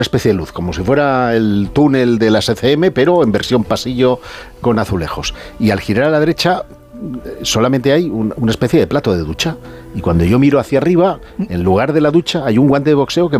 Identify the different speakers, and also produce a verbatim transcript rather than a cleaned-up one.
Speaker 1: especie de luz, como si fuera el túnel de la S C M, pero en versión pasillo con azulejos. Y al girar a la derecha solamente hay un, una especie de plato de ducha. Y cuando yo miro hacia arriba, en lugar de la ducha, hay un guante de boxeo que